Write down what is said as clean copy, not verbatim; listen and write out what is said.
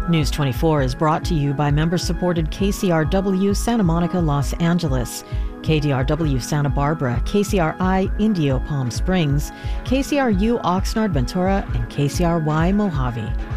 News 24 is brought to you by member-supported KCRW Santa Monica, Los Angeles, KDRW Santa Barbara, KCRI Indio Palm Springs, KCRU Oxnard Ventura, and KCRY Mojave.